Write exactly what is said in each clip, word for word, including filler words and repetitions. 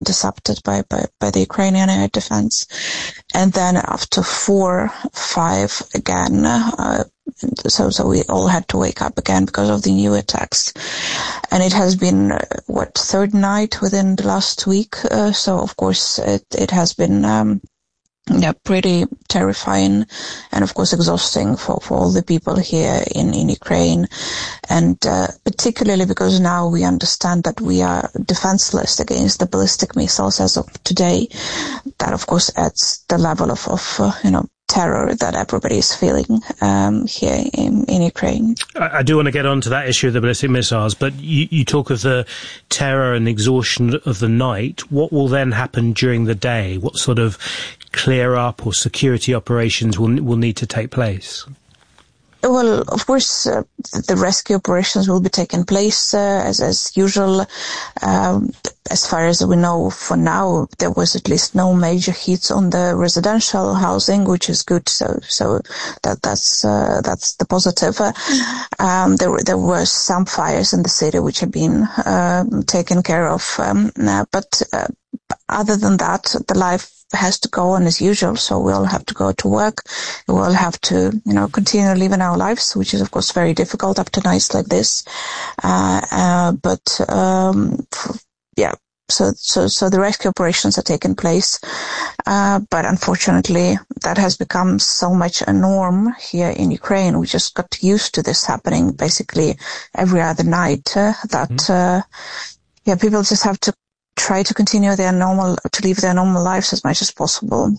intercepted by, by, by the Ukrainian air defense. And then after four, five again, uh, so, so we all had to wake up again because of the new attacks. And it has been, uh, what, third night within the last week. Uh, so of course it, it has been, um, yeah, pretty terrifying and of course exhausting for, for all the people here in, in Ukraine. And, uh, particularly because now we understand that we are defenseless against the ballistic missiles as of today. That of course adds the level of, of, uh, you know, terror that everybody is feeling um, here in, in Ukraine. I, I do want to get on to that issue of the ballistic missiles, but you, you talk of the terror and exhaustion of the night. What will then happen during the day? What sort of clear up or security operations will will need to take place? Well, of course, uh, the rescue operations will be taking place uh, as as usual. Um, as far as we know, for now, there was at least no major hits on the residential housing, which is good. So, so that that's uh, that's the positive. Uh, um, there there were some fires in the city which have been uh, taken care of, um, uh, but uh, other than that, the life has to go on as usual, so we all have to go to work. We all have to, you know, continue living our lives, which is, of course, very difficult after nights like this. Uh, uh, but, um, yeah, so, so, so the rescue operations are taking place. Uh, but unfortunately, that has become so much a norm here in Ukraine. We just got used to this happening basically every other night, uh, that, mm-hmm. uh, yeah, people just have to try to continue their normal, to live their normal lives as much as possible.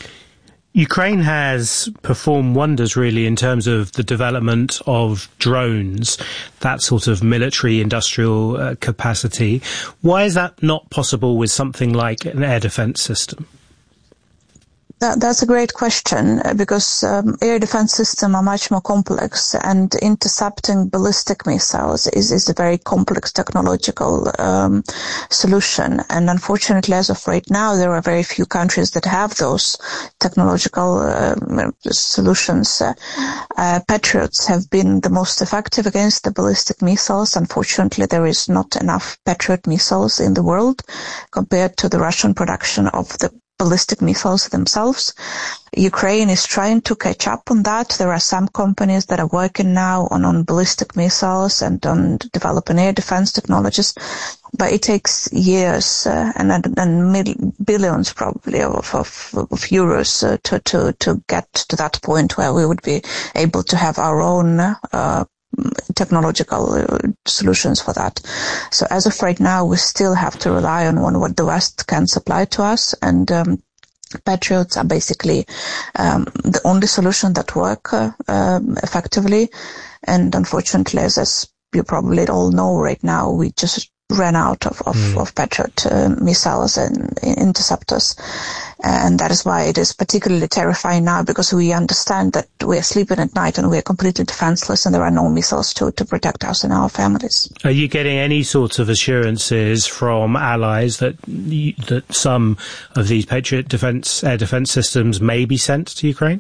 Ukraine has performed wonders, really, in terms of the development of drones, that sort of military industrial uh, capacity. Why is that not possible with something like an air defense system? That, that's a great question, because um, air defense systems are much more complex, and intercepting ballistic missiles is, is a very complex technological um, solution. And unfortunately, as of right now, there are very few countries that have those technological uh, solutions. Uh, uh, Patriots have been the most effective against the ballistic missiles. Unfortunately, there is not enough Patriot missiles in the world compared to the Russian production of the ballistic missiles themselves. Ukraine is trying to catch up on that. There are some companies that are working now on, on ballistic missiles and on developing air defense technologies, but it takes years uh, and, and mil- billions probably of, of, of euros uh, to, to, to get to that point where we would be able to have our own uh, technological uh, solutions for that. So as of right now, we still have to rely on, on what the West can supply to us, and um, Patriots are basically um, the only solution that work uh, um, effectively. And unfortunately, as, as you probably all know right now, we just ran out of, of, mm. of Patriot uh, missiles and interceptors. And that is why it is particularly terrifying now, because we understand that we are sleeping at night and we are completely defenseless and there are no missiles to, to protect us and our families. Are you getting any sorts of assurances from allies that you, that some of these Patriot defense, air defense systems may be sent to Ukraine?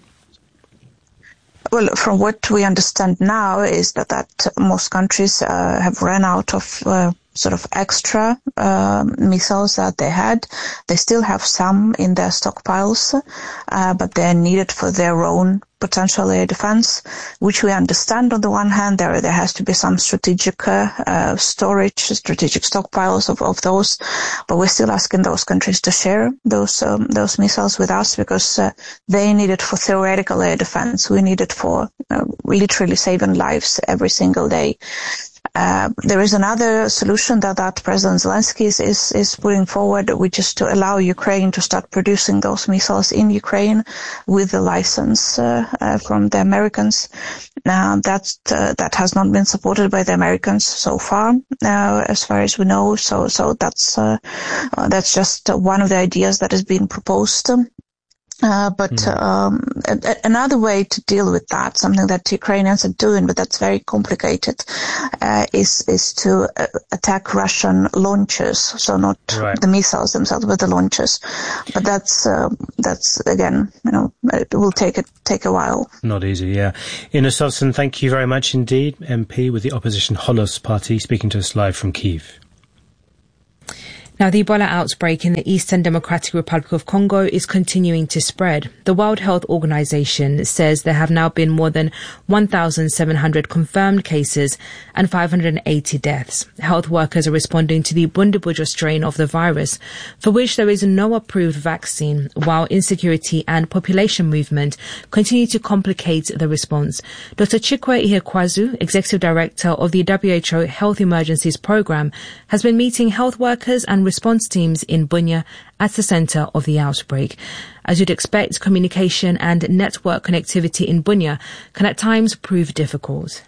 Well, from what we understand now is that, that most countries uh, have run out of uh, sort of extra uh, missiles that they had. They still have some in their stockpiles, uh, but they're needed for their own potential air defense, which we understand. On the one hand, there there has to be some strategic uh, uh, storage, strategic stockpiles of, of those, but we're still asking those countries to share those um, those missiles with us, because uh, they need it for theoretical air defense. We need it for uh, literally saving lives every single day. Uh, there is another solution that, that President Zelensky is, is, is putting forward, which is to allow Ukraine to start producing those missiles in Ukraine with the license uh, uh, from the Americans. Now, that uh, that has not been supported by the Americans so far, uh, as far as we know. So, so that's uh, uh, that's just one of the ideas that is being proposed. Uh, but mm. um, a, a, another way to deal with that, something that Ukrainians are doing, but that's very complicated, uh, is is to uh, attack Russian launchers. So not right. the missiles themselves, but the launchers. But that's uh, that's again, you know, it will take it take a while. Not easy, yeah. Inna Sovsun, thank you very much indeed, M P with the opposition Holos Party, speaking to us live from Kyiv. Now, the Ebola outbreak in the Eastern Democratic Republic of Congo is continuing to spread. The World Health Organization says there have now been more than one thousand seven hundred confirmed cases and five hundred eighty deaths. Health workers are responding to the Bundibugyo strain of the virus, for which there is no approved vaccine, while insecurity and population movement continue to complicate the response. Doctor Chikwe Ihekwazu, Executive Director of the W H O Health Emergencies Programme, has been meeting health workers and response teams in Bunia at the centre of the outbreak. As you'd expect, communication and network connectivity in Bunia can at times prove difficult.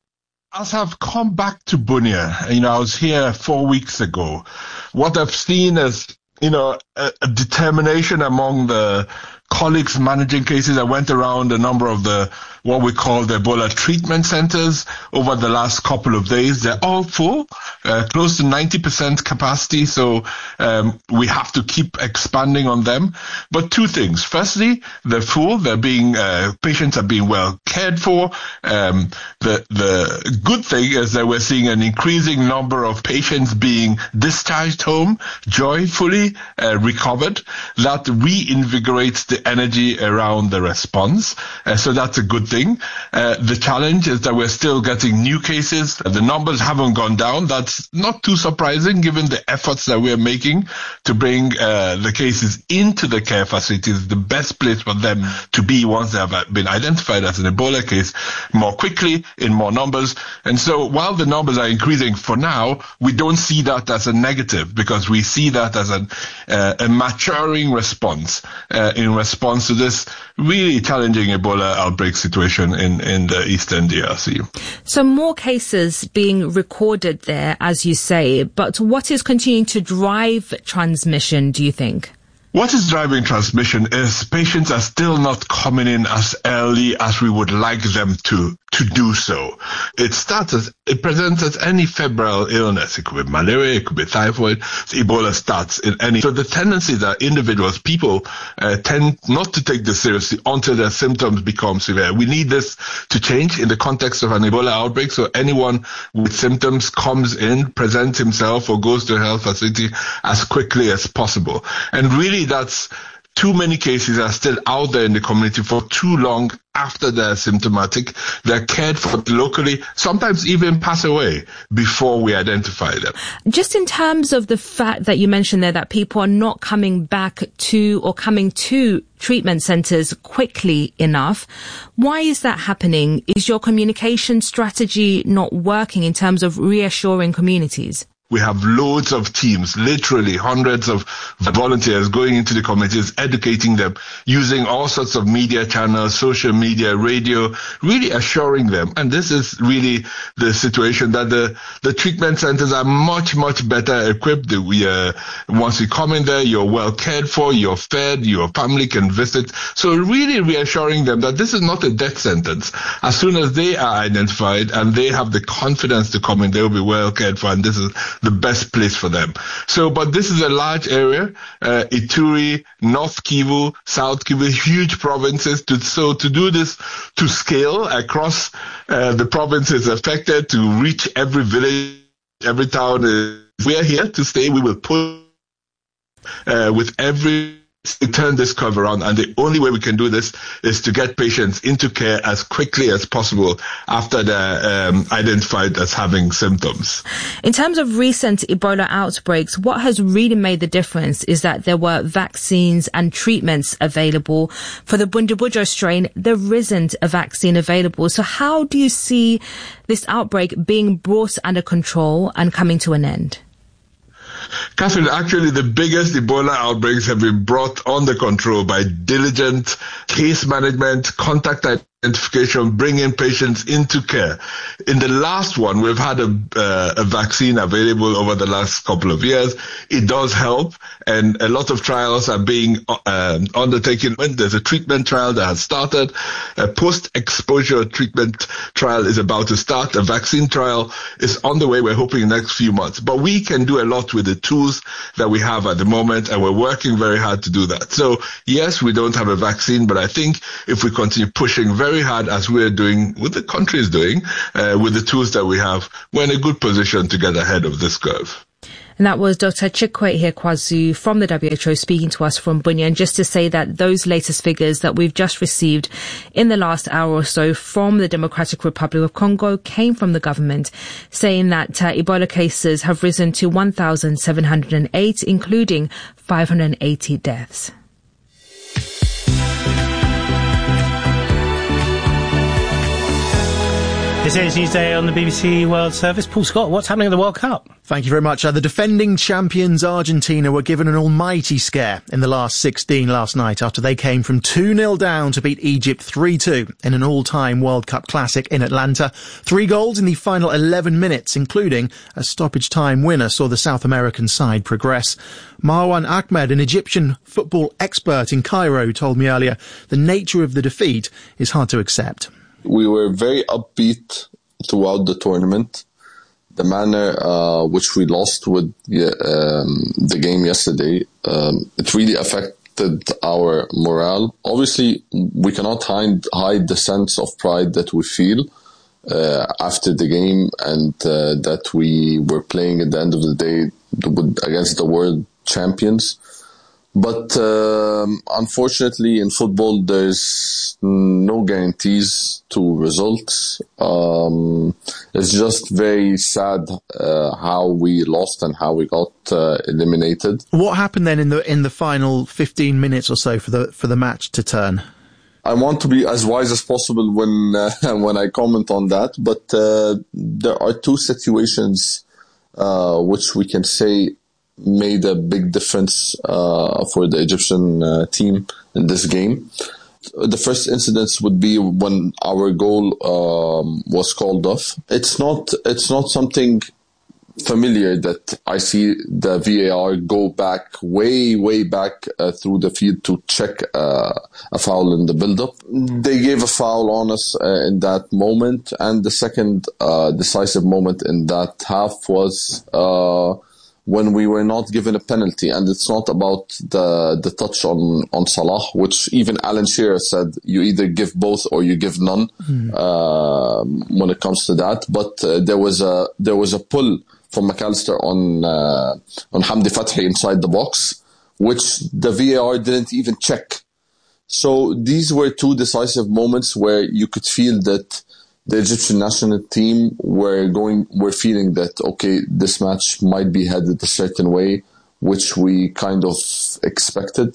As I've come back to Bunia, you know, I was here four weeks ago. What I've seen is, you know, a, a determination among the colleagues managing cases. I went around a number of the, what we call the Ebola treatment centers over the last couple of days. They're all full, uh, close to ninety percent capacity. So, um, we have to keep expanding on them. But two things. Firstly, they're full. They're being, uh, patients are being well cared for. Um, the, the good thing is that we're seeing an increasing number of patients being discharged home, joyfully, uh, recovered. That reinvigorates the energy around the response. Uh, so that's a good thing. Uh, the challenge is that we're still getting new cases. The numbers haven't gone down. That's not too surprising given the efforts that we're making to bring uh, the cases into the care facilities, the best place for them to be once they have been identified as an Ebola case, more quickly, in more numbers. And so while the numbers are increasing for now, we don't see that as a negative because we see that as an, uh, a maturing response uh, in response to this really challenging Ebola outbreak situation in, in the Eastern D R C. So more cases being recorded there, as you say, but what is continuing to drive transmission, do you think? What is driving transmission is patients are still not coming in as early as we would like them to, to do so. It starts as, it presents as any febrile illness. It could be malaria, it could be typhoid. Ebola starts in any. So the tendency that individuals, people, uh, tend not to take this seriously until their symptoms become severe. We need this to change in the context of an Ebola outbreak. So anyone with symptoms comes in, presents himself or goes to a health facility as quickly as possible. And really that's too many cases are still out there in the community for too long after they're symptomatic. They're cared for locally, sometimes even pass away before we identify them. Just in terms of the fact that you mentioned there that people are not coming back to or coming to treatment centres quickly enough, why is that happening? Is your communication strategy not working in terms of reassuring communities? We have loads of teams, literally hundreds of volunteers going into the communities, educating them, using all sorts of media channels, social media, radio, really assuring them. And this is really the situation that the, the treatment centers are much, much better equipped. We, uh, once you come in there, you're well cared for, you're fed, your family can visit. So really reassuring them that this is not a death sentence. As soon as they are identified and they have the confidence to come in, they'll be well cared for, and this is the best place for them. So, but this is a large area, uh, Ituri, North Kivu, South Kivu, huge provinces. To, so to do this to scale across uh, the provinces affected, to reach every village, every town, uh, we are here to stay. We will put uh, with every turn this curve around, and the only way we can do this is to get patients into care as quickly as possible after they're um, identified as having symptoms. In terms of recent Ebola outbreaks, what has really made the difference is that there were vaccines and treatments available. For the Bundibugyo strain, there isn't a vaccine available. So how do you see this outbreak being brought under control and coming to an end? Catherine, actually the biggest Ebola outbreaks have been brought under control by diligent case management, contact identification, bringing patients into care. In the last one, we've had a, uh, a vaccine available over the last couple of years. It does help, and a lot of trials are being uh, undertaken. There's a treatment trial that has started. A post-exposure treatment trial is about to start. A vaccine trial is on the way. We're hoping in the next few months. But we can do a lot with the tools that we have at the moment, and we're working very hard to do that. So, yes, we don't have a vaccine, but I think if we continue pushing very very hard as we're doing, what the country is doing, uh, with the tools that we have, we're in a good position to get ahead of this curve. And that was Doctor Chikwete Ihekwezu from the W H O speaking to us from Bunia. And just to say that those latest figures that we've just received in the last hour or so from the Democratic Republic of Congo came from the government, saying that uh, Ebola cases have risen to one thousand seven hundred eight, including five hundred eighty deaths. This is Newsday on the B B C World Service. Paul Scott, what's happening in the World Cup? Thank you very much. Uh, the defending champions Argentina were given an almighty scare in the last sixteen last night after they came from two nil down to beat Egypt three two in an all-time World Cup classic in Atlanta. Three goals in the final eleven minutes, including a stoppage time winner, saw the South American side progress. Marwan Ahmed, an Egyptian football expert in Cairo, told me earlier the nature of the defeat is hard to accept. We were very upbeat throughout the tournament. The manner uh, which we lost with um, the game yesterday, um, it really affected our morale. Obviously, we cannot hide, hide the sense of pride that we feel uh, after the game, and uh, that we were playing at the end of the day against the world champions. But um, unfortunately, in football, there's no guarantees to results. Um, it's just very sad uh, how we lost and how we got uh, eliminated. What happened then in the in the final fifteen minutes or so for the for the match to turn? I want to be as wise as possible when uh, when I comment on that, but uh, there are two situations uh, which we can say made a big difference uh, for the Egyptian uh, team in this game. The first incidents would be when our goal um, was called off. It's not it's not something familiar that I see the V A R go back way way back uh, through the field to check uh, a foul in the build-up. They gave a foul on us uh, in that moment, and the second uh, decisive moment in that half was Uh, when we were not given a penalty. And it's not about the the touch on, on Salah, which even Alan Shearer said you either give both or you give none mm. uh, when it comes to that. But uh, there was a there was a pull from McAllister on uh, on Hamdi Fathi inside the box, which the V A R didn't even check. So these were two decisive moments where you could feel that the Egyptian national team were going, were feeling that, okay, this match might be headed a certain way, which we kind of expected.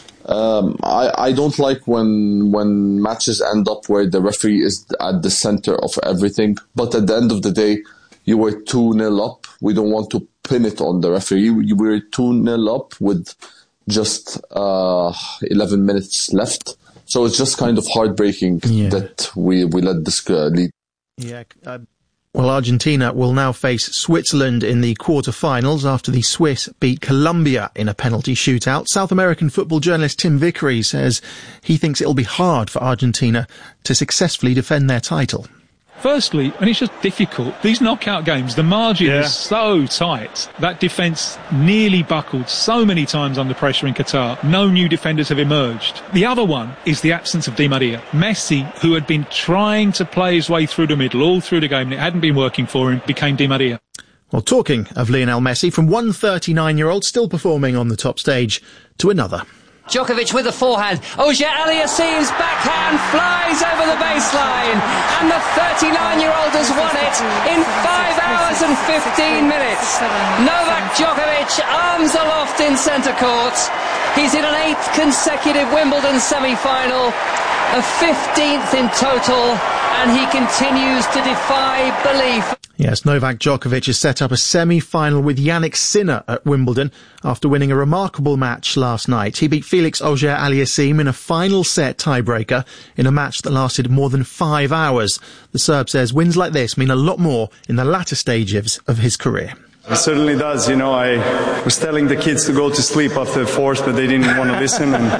Um, I, I don't like when, when matches end up where the referee is at the center of everything. But at the end of the day, you were two nil up. We don't want to pin it on the referee. We were two nil up with just, uh, eleven minutes left. So it's just kind of heartbreaking yeah. that we, we let this uh, lead. Yeah. Uh, well, Argentina will now face Switzerland in the quarter-finals after the Swiss beat Colombia in a penalty shootout. South American football journalist Tim Vickery says he thinks it'll be hard for Argentina to successfully defend their title. Firstly, and it's just difficult, these knockout games, the margin yeah. is so tight. That defence nearly buckled so many times under pressure in Qatar. No new defenders have emerged. The other one is the absence of Di Maria. Messi, who had been trying to play his way through the middle all through the game and it hadn't been working for him, became Di Maria. Well, talking of Lionel Messi, from one thirty-nine-year-old still performing on the top stage to another. Djokovic with the forehand. Auger Aliassime's backhand flies over the baseline. And the thirty-nine-year-old has won it in five hours and fifteen minutes. Novak Djokovic, arms aloft in centre court. He's in an eighth consecutive Wimbledon semi-final, a fifteenth in total, and he continues to defy belief. Yes, Novak Djokovic has set up a semi-final with Yannick Sinner at Wimbledon after winning a remarkable match last night. He beat Felix Auger-Aliassime in a final set tiebreaker in a match that lasted more than five hours. The Serb says wins like this mean a lot more in the latter stages of his career. It certainly does. You know, I was telling the kids to go to sleep after the fourth, but they didn't want to listen. And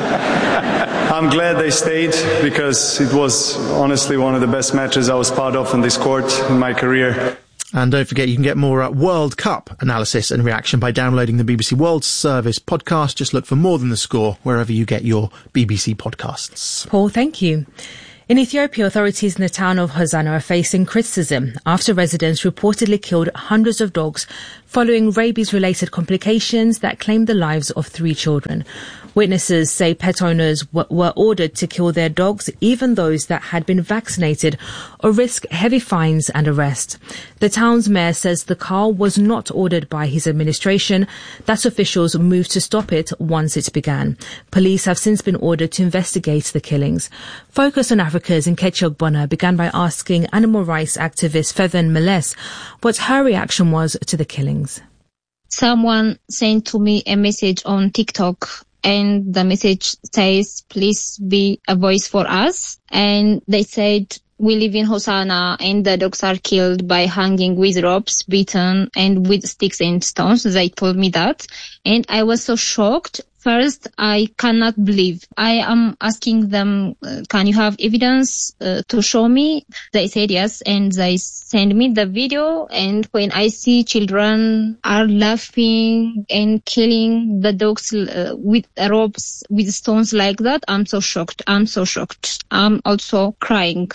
I'm glad they stayed because it was honestly one of the best matches I was part of on this court in my career. And don't forget, you can get more uh, World Cup analysis and reaction by downloading the B B C World Service podcast. Just look for More Than the Score wherever you get your B B C podcasts. Paul, thank you. In Ethiopia, authorities in the town of Hosanna are facing criticism after residents reportedly killed hundreds of dogs following rabies-related complications that claimed the lives of three children. Witnesses say pet owners w- were ordered to kill their dogs, even those that had been vaccinated, or risk heavy fines and arrest. The town's mayor says the car was not ordered by his administration, that officials moved to stop it once it began. Police have since been ordered to investigate the killings. Focus on Africa's Nkechi Ogbonna began by asking animal rights activist Feven Meles what her reaction was to the killings. Someone sent to me a message on TikTok, and the message says, please be a voice for us. And they said, we live in Hosanna and the dogs are killed by hanging with ropes, beaten, and with sticks and stones. They told me that. And I was so shocked. First, I cannot believe. I am asking them, uh, can you have evidence uh, to show me? They said yes, and they send me the video. And when I see children are laughing and killing the dogs uh, with ropes, with stones like that, I'm so shocked. I'm so shocked. I'm also crying.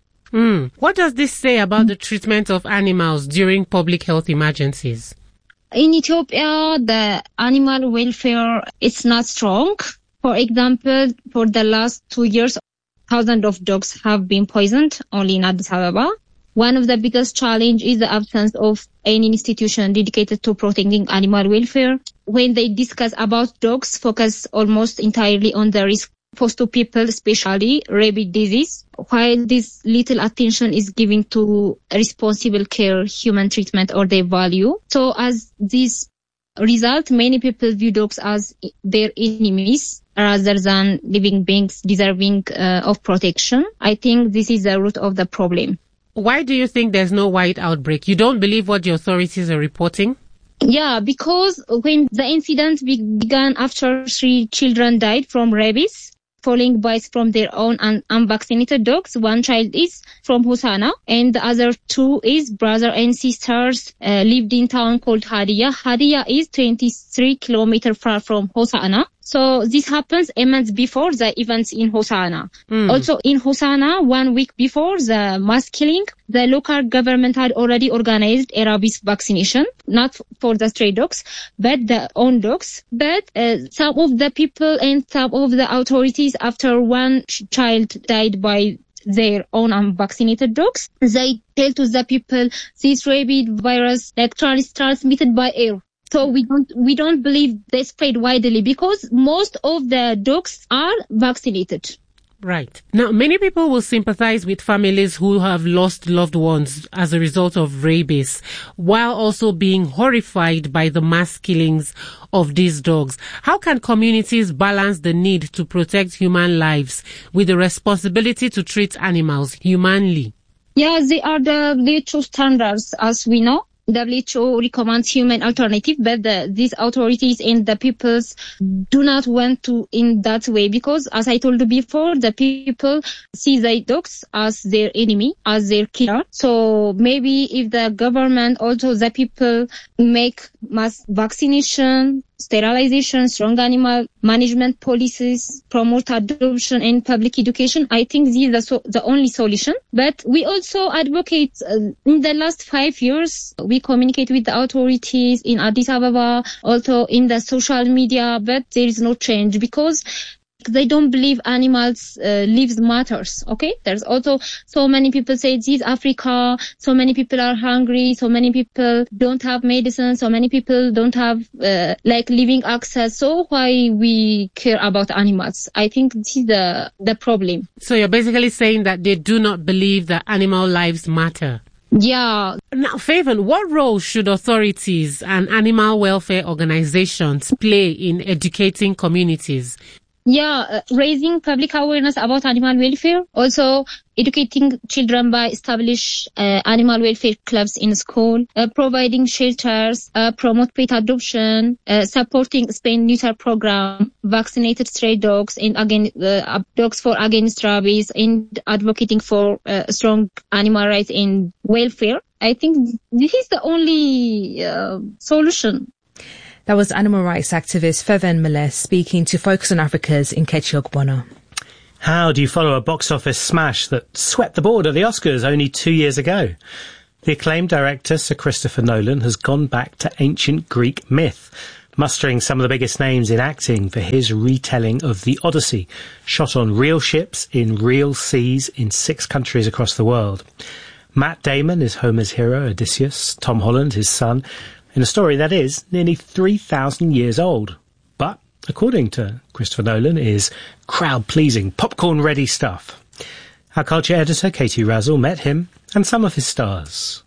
Mm. What does this say about the treatment of animals during public health emergencies? In Ethiopia, the animal welfare is not strong. For example, for the last two years, thousands of dogs have been poisoned only in Addis Ababa. One of the biggest challenges is the absence of any institution dedicated to protecting animal welfare. When they discuss about dogs, focus almost entirely on the risk posed to people, especially rabies disease, while this little attention is given to responsible care, human treatment, or their value. So as this result, many people view dogs as their enemies rather than living beings deserving uh, of protection. I think this is the root of the problem. Why do you think there's no wide outbreak? You don't believe what the authorities are reporting? Yeah, because when the incident be- began after three children died from rabies, following bites from their own un- unvaccinated dogs. One child is from Hosanna, and the other two is brother and sisters uh, lived in town called Hadiya. Hadiya is twenty-three kilometers far from Hosanna. So this happens a month before the events in Hosanna. Mm. Also in Hosanna, one week before the mass killing, the local government had already organized a rabies vaccination, not for the stray dogs, but the own dogs. But uh, some of the people and some of the authorities, after one ch- child died by their own unvaccinated dogs, they tell to the people this rabies virus like is transmitted by air. So we don't we don't believe they spread widely because most of the dogs are vaccinated. Right. Now, many people will sympathize with families who have lost loved ones as a result of rabies, while also being horrified by the mass killings of these dogs. How can communities balance the need to protect human lives with the responsibility to treat animals humanely? Yeah, they are the W H O standards, as we know. W H O recommends human alternative, but the, these authorities and the peoples do not want to in that way because, as I told you before, the people see the dogs as their enemy, as their killer. So maybe if the government, also the people, make mass vaccination, sterilization, strong animal management policies, promote adoption and public education, I think this is the, so, the only solution. But we also advocate, uh, in the last five years, we communicate with the authorities in Addis Ababa, also in the social media, but there is no change because they don't believe animals' uh, lives matters. Okay, there's also so many people say this is Africa. So many people are hungry. So many people don't have medicine. So many people don't have uh, like living access. So why we care about animals? I think this is the the problem. So you're basically saying that they do not believe that animal lives matter. Yeah. Now, Feven, what role should authorities and animal welfare organizations play in educating communities? Yeah, uh, raising public awareness about animal welfare. Also, educating children by establish uh, animal welfare clubs in school, uh, providing shelters, uh, promote pet adoption, uh, supporting spay neuter program, vaccinated stray dogs, and again uh, dogs for against rabies, and advocating for uh, strong animal rights and welfare. I think this is the only uh, solution. That was animal rights activist Feven Meles speaking to Focus on Africa's Nkechi Ogbonna. How do you follow a box office smash that swept the board at the Oscars only two years ago? The acclaimed director Sir Christopher Nolan has gone back to ancient Greek myth, mustering some of the biggest names in acting for his retelling of the Odyssey, shot on real ships in real seas in six countries across the world. Matt Damon is Homer's hero, Odysseus, Tom Holland his son, in a story that is nearly three thousand years old. But, according to Christopher Nolan, is crowd-pleasing, popcorn-ready stuff. Our culture editor, Katie Razzle, met him and some of his stars.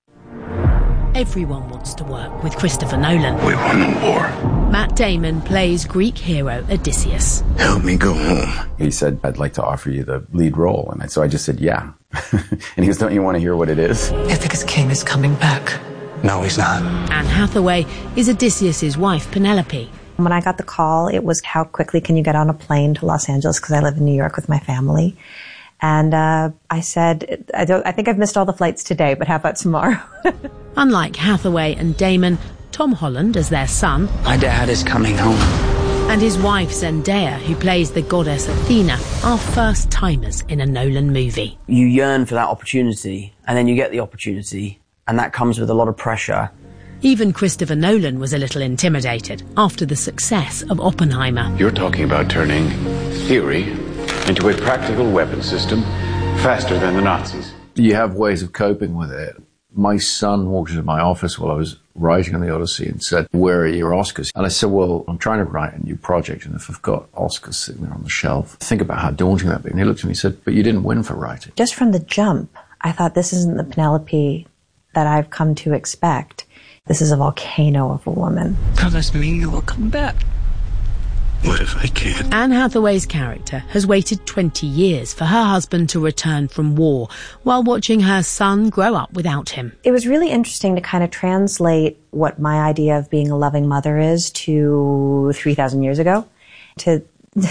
Everyone wants to work with Christopher Nolan. We won the war. Matt Damon plays Greek hero Odysseus. Help me go home. He said, I'd like to offer you the lead role. And so I just said, yeah. And he goes, don't you want to hear what it is? Ithaca's king is coming back. No, he's not. Anne Hathaway is Odysseus's wife, Penelope. When I got the call, it was how quickly can you get on a plane to Los Angeles, because I live in New York with my family. And uh, I said, I, don't, I think I've missed all the flights today, but how about tomorrow? Unlike Hathaway and Damon, Tom Holland, as their son, my dad is coming home, and his wife Zendaya, who plays the goddess Athena, are first-timers in a Nolan movie. You yearn for that opportunity, and then you get the opportunity, and that comes with a lot of pressure. Even Christopher Nolan was a little intimidated after the success of Oppenheimer. You're talking about turning theory into a practical weapon system faster than the Nazis. You have ways of coping with it. My son walked into my office while I was writing on the Odyssey and said, where are your Oscars? And I said, well, I'm trying to write a new project, and if I've got Oscars sitting there on the shelf, think about how daunting that'd be. And he looked at me and said, but you didn't win for writing. Just from the jump, I thought, this isn't the Penelope that I've come to expect. This is a volcano of a woman. Promise me you will come back. What if I can't? Anne Hathaway's character has waited twenty years for her husband to return from war, while watching her son grow up without him. It was really interesting to kind of translate what my idea of being a loving mother is to three thousand years ago. To,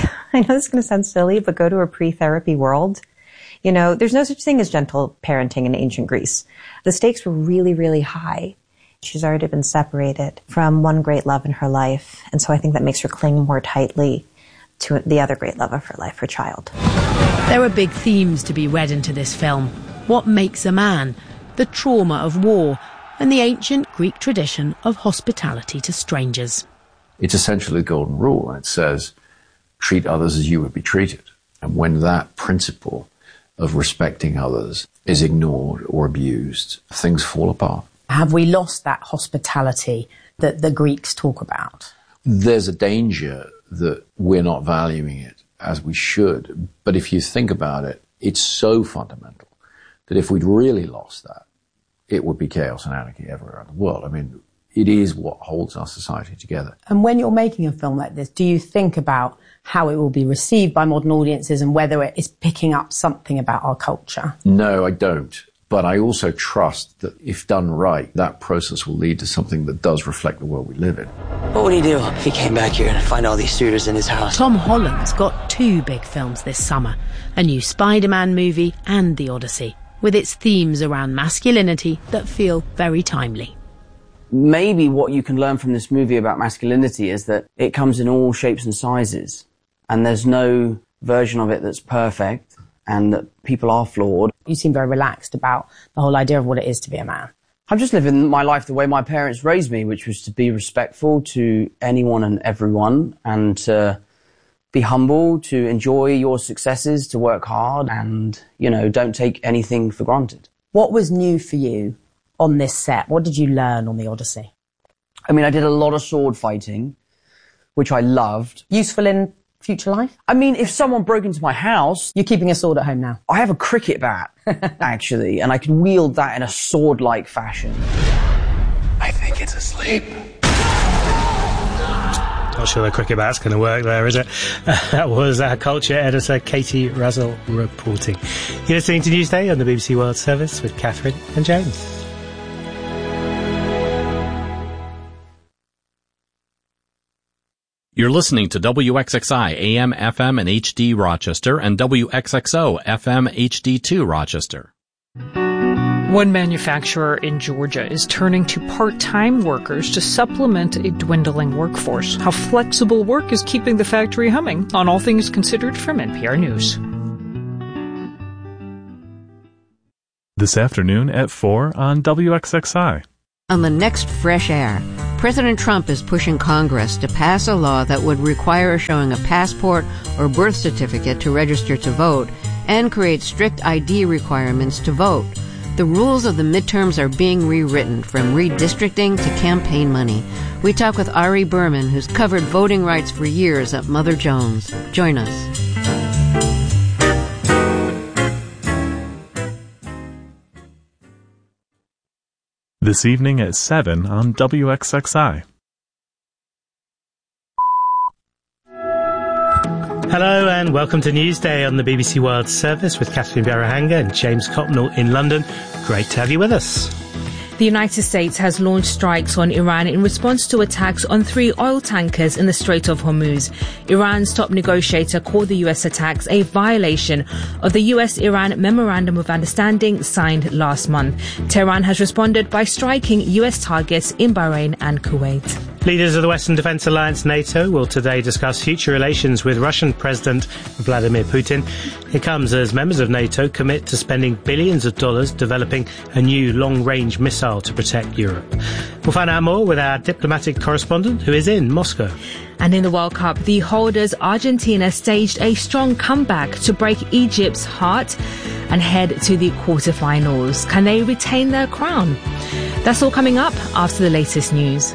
I know this is going to sound silly, but go to a pre-therapy world. You know, there's no such thing as gentle parenting in ancient Greece. The stakes were really, really high. She's already been separated from one great love in her life, and so I think that makes her cling more tightly to the other great love of her life, her child. There are big themes to be read into this film. What makes a man? The trauma of war, and the ancient Greek tradition of hospitality to strangers. It's essentially the golden rule, and it says, treat others as you would be treated. And when that principle of respecting others is ignored or abused, things fall apart. Have we lost that hospitality that the Greeks talk about? There's a danger that we're not valuing it as we should. But if you think about it, it's so fundamental that if we'd really lost that, it would be chaos and anarchy everywhere in the world. I mean, it is what holds our society together. And when you're making a film like this, do you think about how it will be received by modern audiences and whether it is picking up something about our culture? No, I don't. But I also trust that if done right, that process will lead to something that does reflect the world we live in. What would he do if he came back here and find all these suitors in his house? Tom Holland's got two big films this summer, a new Spider-Man movie and The Odyssey, with its themes around masculinity that feel very timely. Maybe what you can learn from this movie about masculinity is that it comes in all shapes and sizes, and there's no version of it that's perfect, and that people are flawed. You seem very relaxed about the whole idea of what it is to be a man. I'm just living my life the way my parents raised me, which was to be respectful to anyone and everyone, and to be humble, to enjoy your successes, to work hard, and, you know, don't take anything for granted. What was new for you on this set? What did you learn on The Odyssey? I mean, I did a lot of sword fighting, which I loved. Useful in future life? I mean, if someone broke into my house... You're keeping a sword at home now? I have a cricket bat, actually, and I can wield that in a sword-like fashion. I think it's asleep. Not sure the cricket bat's going to work there, is it? Uh, that was our culture editor, Katie Razzle, reporting. You're listening to Newsday on the B B C World Service with Catherine and James. You're listening to W X X I A M F M and H D Rochester and W X X O F M H D two Rochester. One manufacturer in Georgia is turning to part-time workers to supplement a dwindling workforce. How flexible work is keeping the factory humming. On All Things Considered from N P R News. This afternoon at four on W X X I. On the next Fresh Air, President Trump is pushing Congress to pass a law that would require showing a passport or birth certificate to register to vote and create strict I D requirements to vote. The rules of the midterms are being rewritten, from redistricting to campaign money. We talk with Ari Berman, who's covered voting rights for years at Mother Jones. Join us. This evening at seven on W X X I. Hello and welcome to Newsday on the B B C World Service with Catherine Biarahanga and James Copnell in London. Great to have you with us. The United States has launched strikes on Iran in response to attacks on three oil tankers in the Strait of Hormuz. Iran's top negotiator called the U S attacks a violation of the U S-Iran Memorandum of Understanding signed last month. Tehran has responded by striking U S targets in Bahrain and Kuwait. Leaders of the Western Defence Alliance NATO will today discuss future relations with Russian President Vladimir Putin. It comes as members of NATO commit to spending billions of dollars developing a new long-range missile to protect Europe. We'll find out more with our diplomatic correspondent who is in Moscow. And in the World Cup, the holders Argentina staged a strong comeback to break Egypt's heart and head to the quarterfinals. Can they retain their crown? That's all coming up after the latest news.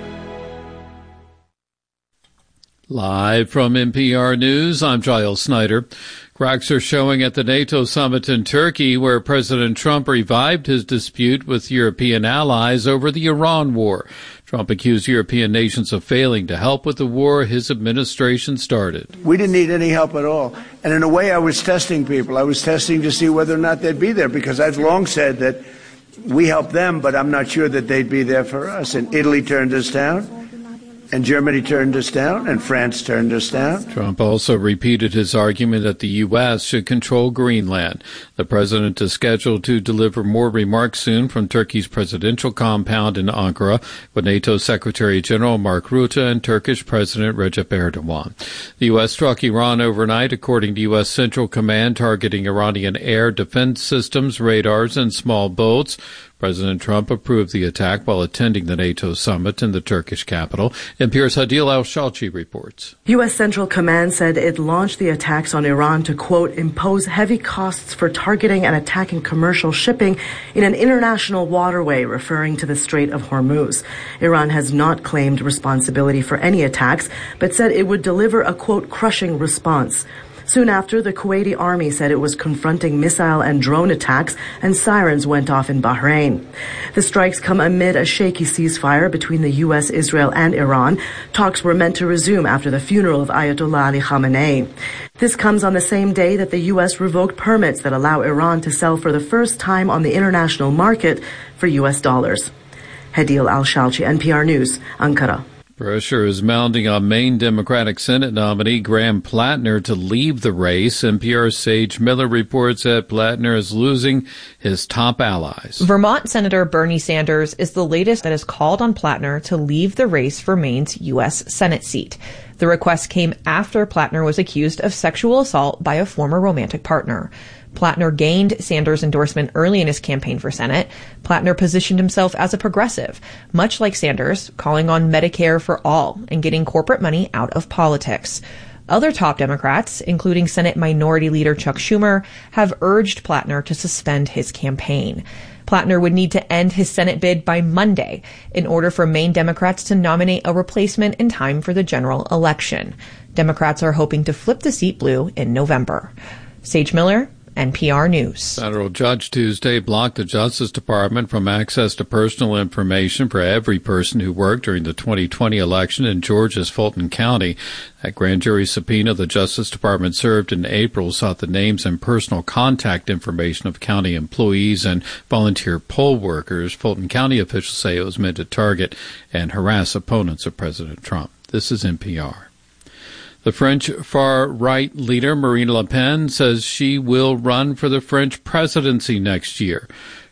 Live from N P R News, I'm Giles Snyder. Cracks are showing at the NATO summit in Turkey, where President Trump revived his dispute with European allies over the Iran war. Trump accused European nations of failing to help with the war his administration started. We didn't need any help at all. And in a way, I was testing people. I was testing to see whether or not they'd be there, because I've long said that we helped them, but I'm not sure that they'd be there for us. And Italy turned us down. And Germany turned us down, and France turned us down. Trump also repeated his argument that the U S should control Greenland. The president is scheduled to deliver more remarks soon from Turkey's presidential compound in Ankara with NATO Secretary General Mark Rutte and Turkish President Recep Erdogan. The U S struck Iran overnight, according to U S Central Command, targeting Iranian air defense systems, radars, and small boats. President Trump approved the attack while attending the NATO summit in the Turkish capital. N P R's Hadil Al-Shalchi reports. U S Central Command said it launched the attacks on Iran to, quote, impose heavy costs for targeting and attacking commercial shipping in an international waterway, referring to the Strait of Hormuz. Iran has not claimed responsibility for any attacks, but said it would deliver a, quote, crushing response. Soon after, the Kuwaiti army said it was confronting missile and drone attacks, and sirens went off in Bahrain. The strikes come amid a shaky ceasefire between the U S, Israel, and Iran. Talks were meant to resume after the funeral of Ayatollah Ali Khamenei. This comes on the same day that the U S revoked permits that allow Iran to sell for the first time on the international market for U S dollars. Hadil Al-Shalchi, N P R News, Ankara. Pressure is mounting on Maine Democratic Senate nominee Graham Plattner to leave the race. N P R's Sage Miller reports that Plattner is losing his top allies. Vermont Senator Bernie Sanders is the latest that has called on Plattner to leave the race for Maine's U S Senate seat. The request came after Plattner was accused of sexual assault by a former romantic partner. Plattner gained Sanders' endorsement early in his campaign for Senate. Plattner positioned himself as a progressive, much like Sanders, calling on Medicare for all and getting corporate money out of politics. Other top Democrats, including Senate Minority Leader Chuck Schumer, have urged Plattner to suspend his campaign. Plattner would need to end his Senate bid by Monday in order for Maine Democrats to nominate a replacement in time for the general election. Democrats are hoping to flip the seat blue in November. Sage Miller, N P R News. Federal judge Tuesday blocked the Justice Department from access to personal information for every person who worked during the twenty twenty election in Georgia's Fulton County. That grand jury subpoena the Justice Department served in April sought the names and personal contact information of county employees and volunteer poll workers. Fulton County officials say it was meant to target and harass opponents of President Trump. This is N P R. The French far-right leader Marine Le Pen says she will run for the French presidency next year.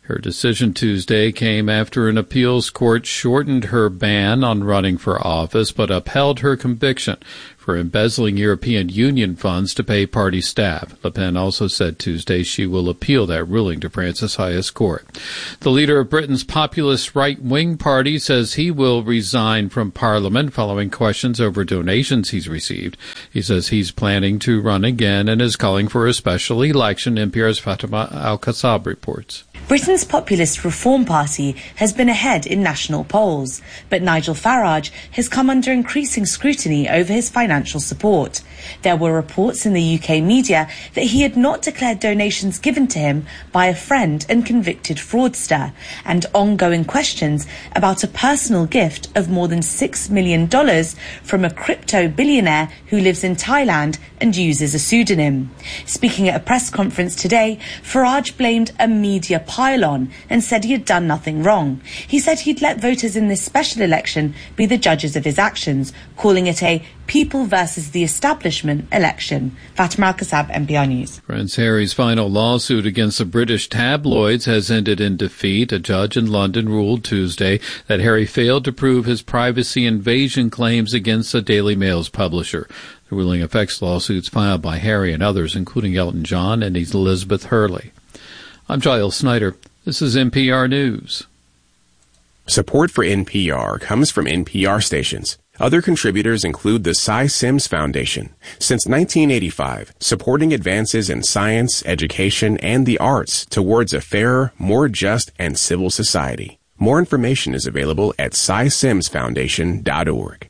Her decision Tuesday came after an appeals court shortened her ban on running for office but upheld her conviction for embezzling European Union funds to pay party staff. Le Pen also said Tuesday she will appeal that ruling to France's highest court. The leader of Britain's populist right-wing party says he will resign from Parliament following questions over donations he's received. He says he's planning to run again and is calling for a special election, N P R's Fatima Al-Kassab reports. Britain's Populist Reform Party has been ahead in national polls, but Nigel Farage has come under increasing scrutiny over his financial support. There were reports in the U K media that he had not declared donations given to him by a friend and convicted fraudster, and ongoing questions about a personal gift of more than six million dollars from a crypto billionaire who lives in Thailand and uses a pseudonym. Speaking at a press conference today, Farage blamed a media pylon and said he had done nothing wrong. He said he'd let voters in this special election be the judges of his actions, calling it a people versus the establishment election. Fatima Al-Kassab, N P R News. Prince Harry's final lawsuit against the British tabloids has ended in defeat. A judge in London ruled Tuesday that Harry failed to prove his privacy invasion claims against the Daily Mail's publisher. The ruling affects lawsuits filed by Harry and others, including Elton John and Elizabeth Hurley. I'm Giles Snyder. This is N P R News. Support for N P R comes from N P R stations. Other contributors include the Cy Sims Foundation. Since nineteen eighty-five, supporting advances in science, education, and the arts towards a fairer, more just, and civil society. More information is available at cy sims foundation dot org.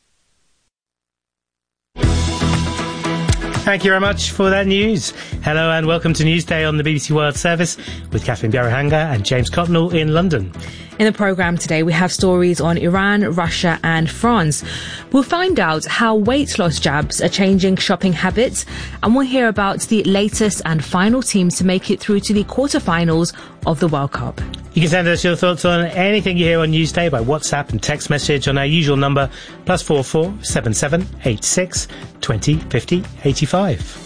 Thank you very much for that news. Hello and welcome to Newsday on the B B C World Service with Catherine Bjarahanga and James Cotnell in London. In the programme today, we have stories on Iran, Russia and France. We'll find out how weight loss jabs are changing shopping habits, and we'll hear about the latest and final teams to make it through to the quarterfinals of the World Cup. You can send us your thoughts on anything you hear on Newsday by WhatsApp and text message on our usual number, plus four four seven seven eight six twenty fifty eighty-five.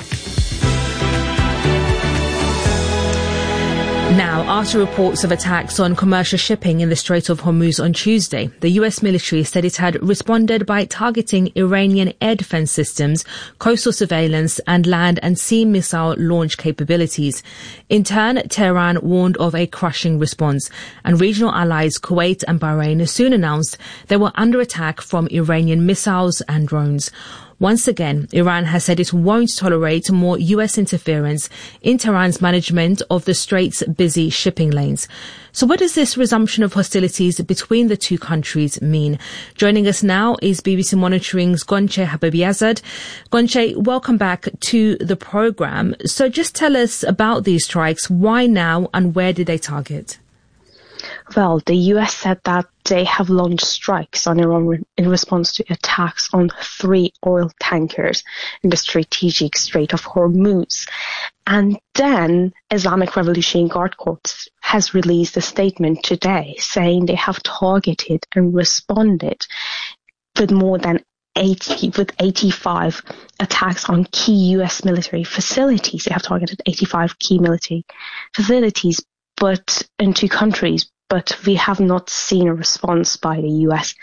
Now, after reports of attacks on commercial shipping in the Strait of Hormuz on Tuesday, the U S military said it had responded by targeting Iranian air defense systems, coastal surveillance and land and sea missile launch capabilities. In turn, Tehran warned of a crushing response, and regional allies Kuwait and Bahrain soon announced they were under attack from Iranian missiles and drones. Once again, Iran has said it won't tolerate more U S interference in Tehran's management of the Strait's busy shipping lanes. So what does this resumption of hostilities between the two countries mean? Joining us now is B B C Monitoring's Gonche Habibiazad. Gonche, welcome back to the programme. So just tell us about these strikes. Why now and where did they target? Well, the U S said that they have launched strikes on Iran in response to attacks on three oil tankers in the strategic Strait of Hormuz. And then Islamic Revolutionary Guard Corps has released a statement today saying they have targeted and responded with more than eighty, with eighty-five attacks on key U S military facilities. They have targeted eighty-five key military facilities, but in two countries. But we have not seen a response by the U S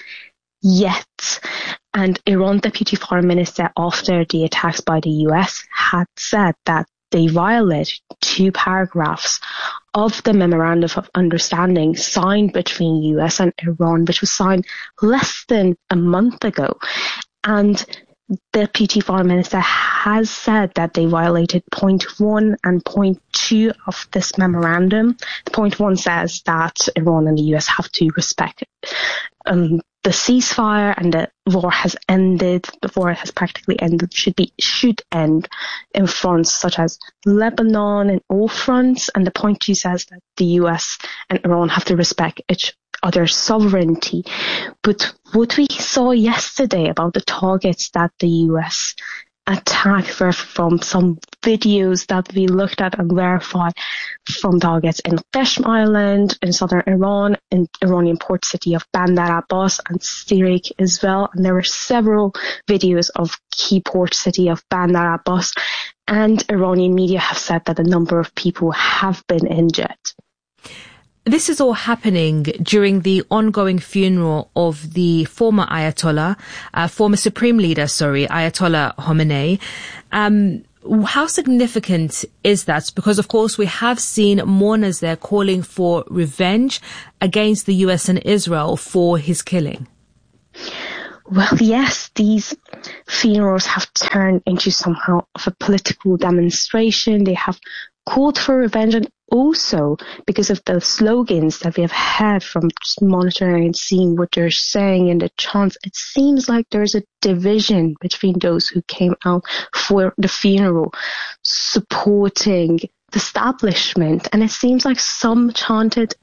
yet. And Iran Deputy Foreign Minister, after the attacks by the U S, had said that they violated two paragraphs of the Memorandum of Understanding signed between U S and Iran, which was signed less than a month ago. And the Deputy Foreign Minister has said that they violated point one and point two of this memorandum. The point one says that Iran and the U S have to respect um, the ceasefire and the war has ended. The war has practically ended, should be should end in fronts such as Lebanon and all fronts. And the point two says that the U S and Iran have to respect each other's sovereignty. But what we saw yesterday about the targets that the U S attacked were from some videos that we looked at and verified from targets in Qeshm Island, in southern Iran, in Iranian port city of Bandar Abbas and Sirik as well. And there were several videos of key port city of Bandar Abbas, and Iranian media have said that a number of people have been injured. this is all happening during the ongoing funeral of the former Ayatollah, uh, former Supreme Leader, sorry, Ayatollah Khamenei. Um, how significant is that? Because, of course, we have seen mourners there calling for revenge against the U S and Israel for his killing. Well, yes, these funerals have turned into somehow of a political demonstration. They have called for revenge, and also because of the slogans that we have had from just monitoring and seeing what they're saying in the chants, it seems like there's a division between those who came out for the funeral supporting the establishment. And it seems like some chanted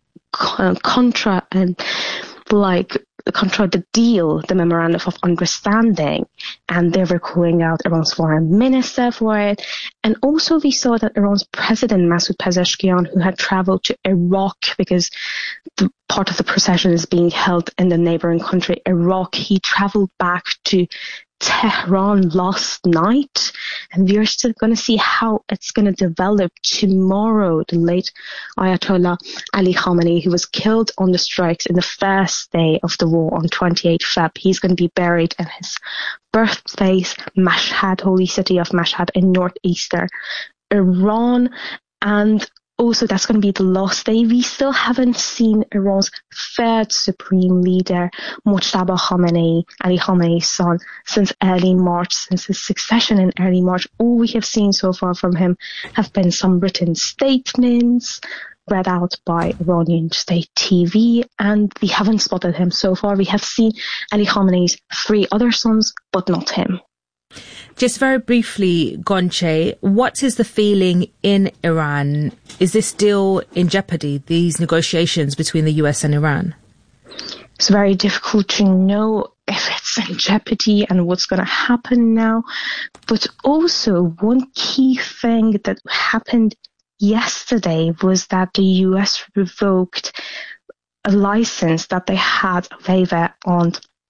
contra and like contra the deal, the memorandum of understanding, and they were calling out Iran's foreign minister for it. And also we saw that Iran's president, Masoud Pezeshkian, who had traveled to Iraq because the part of the procession is being held in the neighboring country, Iraq, he traveled back to Tehran last night, and we're still going to see how it's going to develop tomorrow. The late Ayatollah Ali Khamenei, who was killed on the strikes in the first day of the war on twenty-eighth of February, he's going to be buried in his birthplace, Mashhad, holy city of Mashhad in northeastern Iran. And also, that's going to be the last day. We still haven't seen Iran's third supreme leader, Mojtaba Khamenei, Ali Khamenei's son, since early March, since his succession in early March. All we have seen so far from him have been some written statements read out by Iranian state T V, and we haven't spotted him so far. We have seen Ali Khamenei's three other sons, but not him. Just very briefly, Gonche, what is the feeling in Iran? Is this still in jeopardy, these negotiations between the U S and Iran? It's very difficult to know if it's in jeopardy and what's going to happen now. But also, one key thing that happened yesterday was that the U S revoked a license that they had, a waiver on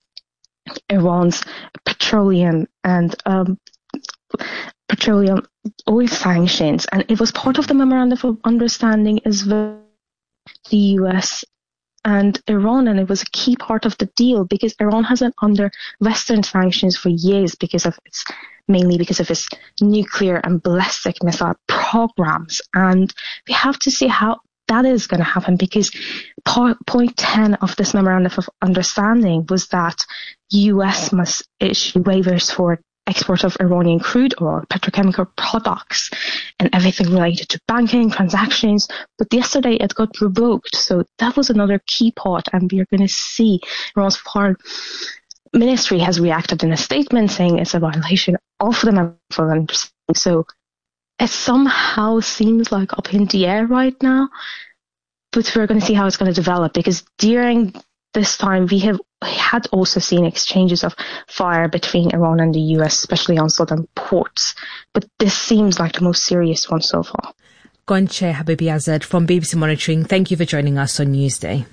Iran's petroleum and um, petroleum oil sanctions, and it was part of the memorandum of understanding as well, the U S and Iran, and it was a key part of the deal because Iran has been under Western sanctions for years because of its mainly because of its nuclear and ballistic missile programs, and we have to see how that is going to happen, because point ten of this memorandum of understanding was that U S must issue waivers for export of Iranian crude oil, petrochemical products, and everything related to banking transactions. But yesterday it got revoked, so that was another key part, and we are going to see Iran's foreign ministry has reacted in a statement saying it's a violation of the memorandum of understanding. So it somehow seems like up in the air right now, but we're going to see how it's going to develop, because during this time we have had also seen exchanges of fire between Iran and the U S, especially on southern ports. But this seems like the most serious one so far. Gonche Habibi-Azad from B B C Monitoring, thank you for joining us on Newsday.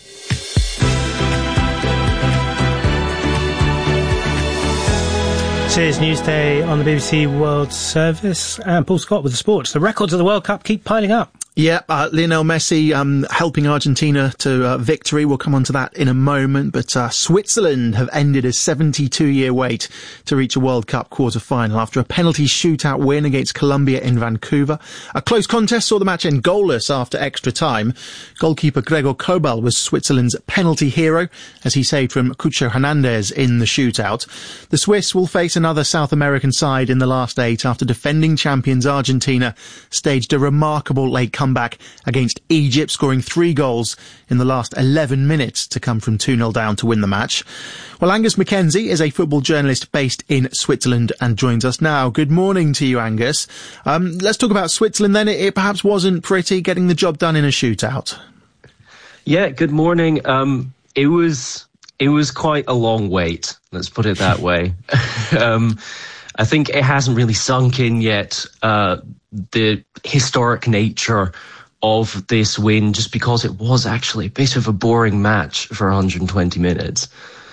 Cheers, Newsday on the B B C World Service. And Paul Scott with the sports. The records of the World Cup keep piling up. Yeah, uh, Lionel Messi um, helping Argentina to uh, victory. We'll come on to that in a moment. But uh, Switzerland have ended a seventy-two-year wait to reach a World Cup quarter-final after a penalty shootout win against Colombia in Vancouver. A close contest saw the match end goalless after extra time. Goalkeeper Gregor Kobel was Switzerland's penalty hero as he saved from Cucho Hernandez in the shootout. The Swiss will face another South American side in the last eight after defending champions Argentina staged a remarkable late comeback back against Egypt, scoring three goals in the last eleven minutes to come from two nil down to win the match. Well, Angus Mackenzie is a football journalist based in Switzerland and joins us now. Good morning to you, Angus. Um, let's talk about Switzerland then. It, it perhaps wasn't pretty getting the job done in a shootout. Yeah, good morning. Um, it was it was quite a long wait, let's put it that way. um, I think it hasn't really sunk in yet, uh, the historic nature of this win, just because it was actually a bit of a boring match for one hundred twenty minutes.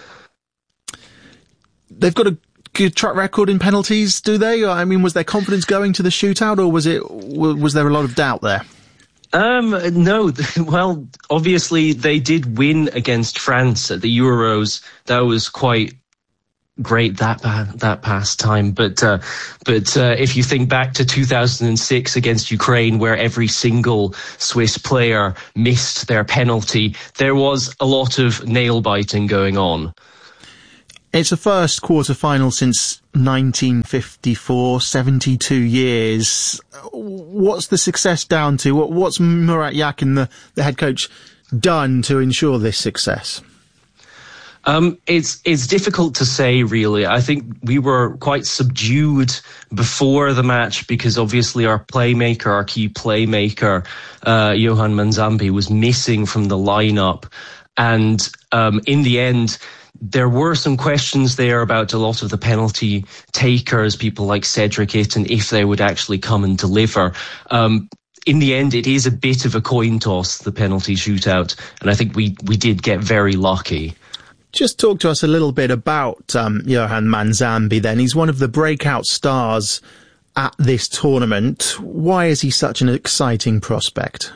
They've got a good track record in penalties, do they? I mean, was their confidence going to the shootout, or was it was there a lot of doubt there? Um, no, well, obviously they did win against France at the Euros. That was quite great that that past time. But uh, but uh, if you think back to two thousand six against Ukraine, where every single Swiss player missed their penalty, there was a lot of nail biting going on. It's the first quarter-final since nineteen fifty-four, seventy-two years. What's the success down to? What, what's Murat Yakin, the, the head coach, done to ensure this success? Um, it's it's difficult to say, really. I think we were quite subdued before the match because obviously our playmaker, our key playmaker, uh, Johan Manzambi, was missing from the lineup. And um, in the end, there were some questions there about a lot of the penalty takers, people like Cedric Itten, if they would actually come and deliver. Um, in the end, it is a bit of a coin toss, the penalty shootout, and I think we, we did get very lucky. Just talk to us a little bit about um, Johan Manzambi then. He's one of the breakout stars at this tournament. Why is he such an exciting prospect?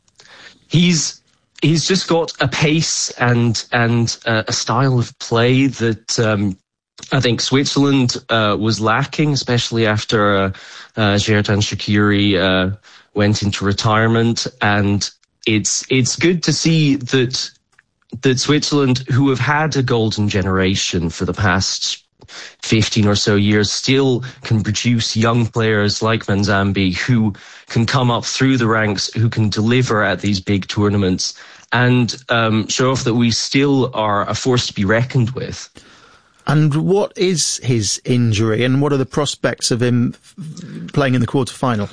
He's He's just got a pace and and uh, a style of play that um, I think Switzerland uh, was lacking, especially after uh, uh, Xherdan Shaqiri uh, went into retirement. And it's it's good to see that that Switzerland, who have had a golden generation for the past fifteen or so years, still can produce young players like Manzambi who can come up through the ranks, who can deliver at these big tournaments and um, show off that we still are a force to be reckoned with. And what is his injury and what are the prospects of him playing in the quarter-final?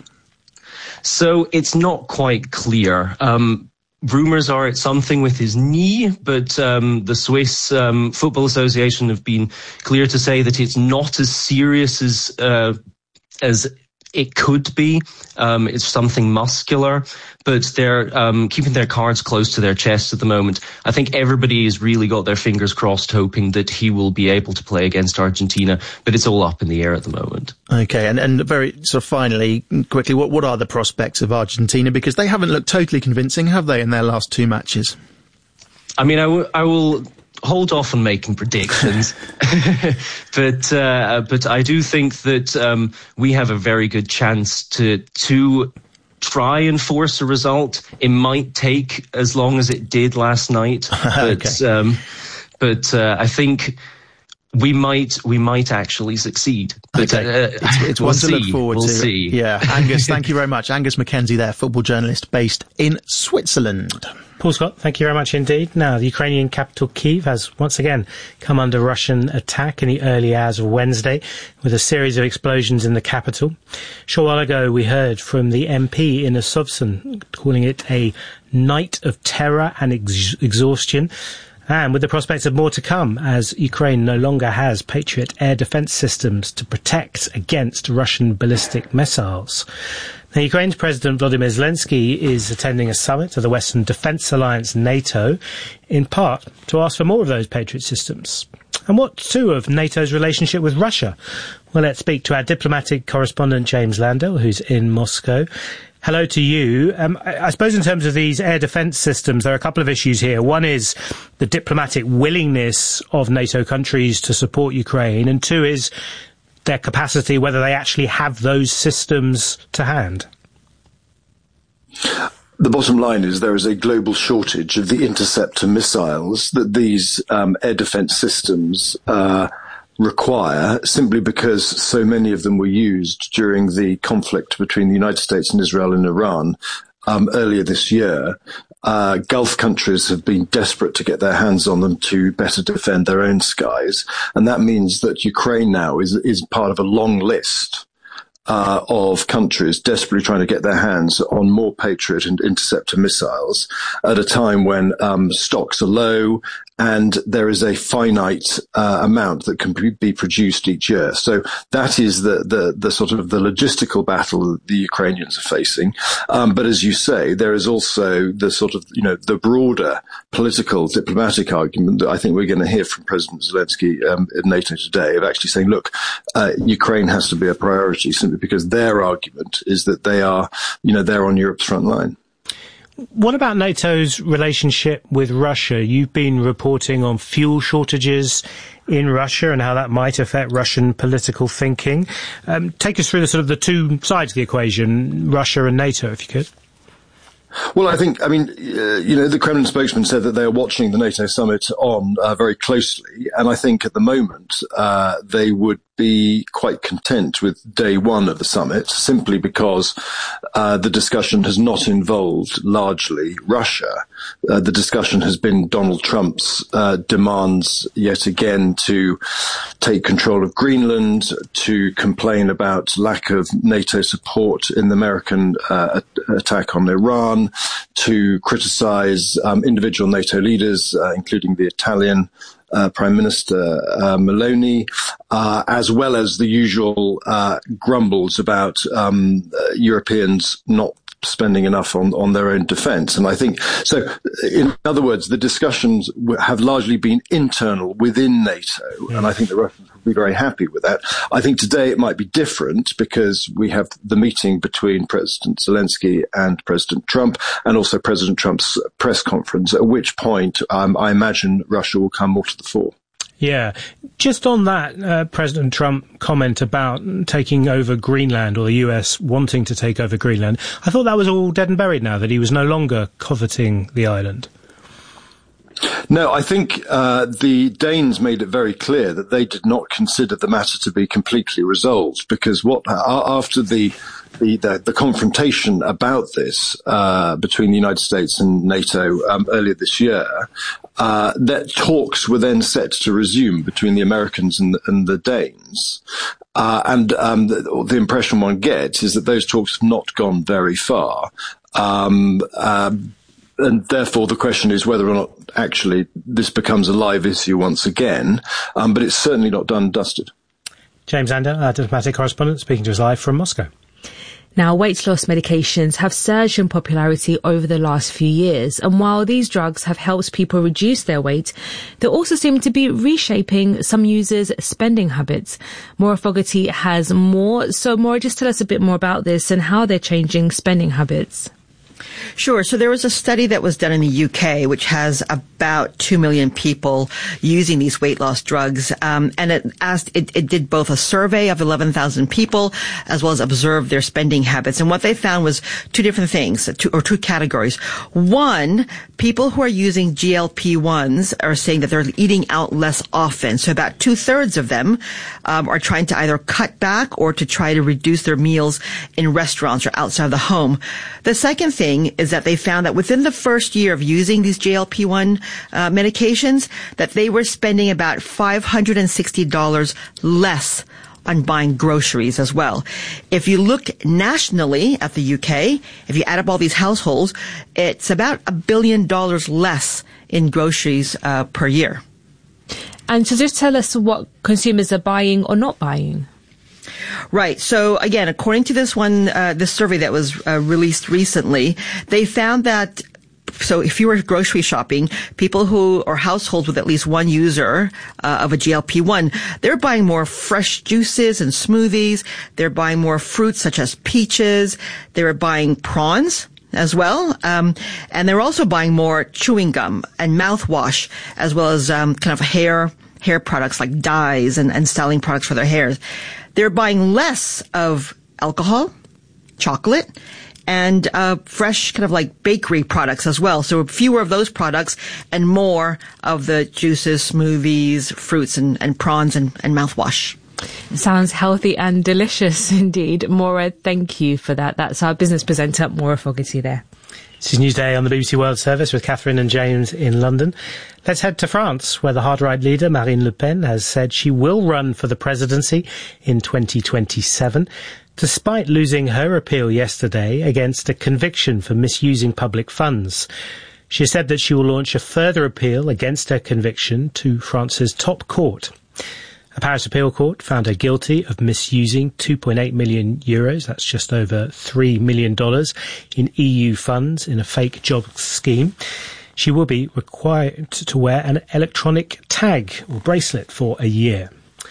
So it's not quite clear. Um, Rumours are it's something with his knee, but um, the Swiss um, Football Association have been clear to say that it's not as serious as uh, as it could be. Um, it's something muscular, but they're um, keeping their cards close to their chest at the moment. I think everybody has really got their fingers crossed, hoping that he will be able to play against Argentina, but it's all up in the air at the moment. Okay, and, and very sort of finally, quickly, what, what are the prospects of Argentina? Because they haven't looked totally convincing, have they, in their last two matches? I mean, I, w- I will hold off on making predictions, but uh, but I do think that um, we have a very good chance to to try and force a result. It might take as long as it did last night, but okay. um, but uh, I think we might we might actually succeed. But, okay. uh, it's, it's we'll one to see. look forward we'll to. See. Yeah, Angus, thank you very much. Angus Mackenzie there, football journalist based in Switzerland. Paul Scott, thank you very much indeed. Now, the Ukrainian capital Kyiv has once again come under Russian attack in the early hours of Wednesday with a series of explosions in the capital. A short while ago, we heard from the M P in Asovsan calling it a night of terror and ex- exhaustion. And with the prospects of more to come, as Ukraine no longer has Patriot air defence systems to protect against Russian ballistic missiles. Now, Ukraine's President Volodymyr Zelensky is attending a summit of the Western Defence Alliance, NATO, in part to ask for more of those Patriot systems. And what, too, of NATO's relationship with Russia? Well, let's speak to our diplomatic correspondent, James Landell, who's in Moscow. Hello to you. Um, I, I suppose in terms of these air defence systems, there are a couple of issues here. One is the diplomatic willingness of NATO countries to support Ukraine, and two is their capacity, whether they actually have those systems to hand. The bottom line is there is a global shortage of the interceptor missiles that these um, air defence systems uh, require, simply because so many of them were used during the conflict between the United States and Israel and Iran um, earlier this year. Uh, Gulf countries have been desperate to get their hands on them to better defend their own skies. And that means that Ukraine now is, is part of a long list uh, of countries desperately trying to get their hands on more Patriot and interceptor missiles at a time when um, stocks are low and there is a finite uh, amount that can be produced each year. So that is the, the, the sort of the logistical battle that the Ukrainians are facing. Um, but as you say, there is also the sort of, you know, the broader political diplomatic argument that I think we're going to hear from President Zelensky um, in NATO today, of actually saying, look, uh, Ukraine has to be a priority simply because their argument is that they are, you know, they're on Europe's front line. What about NATO's relationship with Russia? You've been reporting on fuel shortages in Russia and how that might affect Russian political thinking. Um, take us through the sort of the two sides of the equation, Russia and NATO, if you could. Well, I think, I mean, uh, you know, the Kremlin spokesman said that they are watching the NATO summit on uh, very closely. And I think at the moment, uh, they would be quite content with day one of the summit simply because uh, the discussion has not involved largely Russia. Uh, the discussion has been Donald Trump's uh, demands yet again to take control of Greenland, to complain about lack of NATO support in the American uh, attack on Iran, to criticize um, individual NATO leaders, uh, including the Italian Uh, Prime Minister uh, Meloni, uh, as well as the usual uh, grumbles about um, uh, Europeans not spending enough on, on their own defence. And I think, so in other words, the discussions w- have largely been internal within NATO, yeah. And I think the Russians will be very happy with that. I think today it might be different because we have the meeting between President Zelensky and President Trump, and also President Trump's press conference, at which point um, I imagine Russia will come more to the fore. Yeah. Just on that, uh, President Trump comment about taking over Greenland, or the U S wanting to take over Greenland, I thought that was all dead and buried now, that he was no longer coveting the island. No, I think uh, the Danes made it very clear that they did not consider the matter to be completely resolved, because what uh, after the The, the, the confrontation about this uh, between the United States and NATO um, earlier this year, uh, that talks were then set to resume between the Americans and the, and the Danes. Uh, and um, the, the impression one gets is that those talks have not gone very far. Um, uh, and therefore the question is whether or not actually this becomes a live issue once again. Um, but it's certainly not done and dusted. James Ander, our diplomatic correspondent, speaking to us live from Moscow. Now, weight loss medications have surged in popularity over the last few years, and while these drugs have helped people reduce their weight, they also seem to be reshaping some users' spending habits. Maura Fogarty has more. So, Maura, just tell us a bit more about this and how they're changing spending habits. Sure. So there was a study that was done in the U K, which has about two million people using these weight loss drugs. Um, and it asked, it, it did both a survey of eleven thousand people as well as observed their spending habits. And what they found was two different things, two, or two categories. One, people who are using G L P ones are saying that they're eating out less often. So about two thirds of them um, are trying to either cut back or to try to reduce their meals in restaurants or outside of the home. The second thing is that they found that within the first year of using these G L P one uh, medications, that they were spending about five hundred sixty dollars less on buying groceries as well. If you look nationally at the U K, if you add up all these households, it's about a billion dollars less in groceries uh, per year. And so just tell us what consumers are buying or not buying. Right. So again, according to this one, uh, this survey that was uh, released recently, they found that so if you were grocery shopping, people who or households with at least one user uh, of a G L P one, they're buying more fresh juices and smoothies. They're buying more fruits such as peaches. They're buying prawns as well. Um, and they're also buying more chewing gum and mouthwash, as well as um, kind of hair hair products like dyes and, and styling products for their hairs. They're buying less of alcohol, chocolate, and uh fresh kind of like bakery products as well. So fewer of those products and more of the juices, smoothies, fruits, and, and prawns and, and mouthwash. Sounds healthy and delicious indeed. Maura, thank you for that. That's our business presenter, Maura Fogarty there. This is Newsday on the B B C World Service with Catherine and James in London. Let's head to France, where the hard-right leader, Marine Le Pen, has said she will run for the presidency in twenty twenty-seven, despite losing her appeal yesterday against a conviction for misusing public funds. She said that she will launch a further appeal against her conviction to France's top court. A Paris appeal court found her guilty of misusing two point eight million euros, that's just over three million dollars, in E U funds in a fake job scheme. She will be required to wear an electronic tag or bracelet for a year.